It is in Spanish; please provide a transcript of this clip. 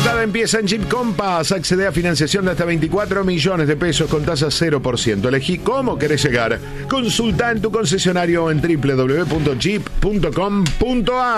temporada empieza en Jeep Compass. Accede a financiación de hasta 24 millones de pesos con tasa 0%. Elegí cómo querés llegar. Consulta en tu concesionario en www.jeep.com.ar.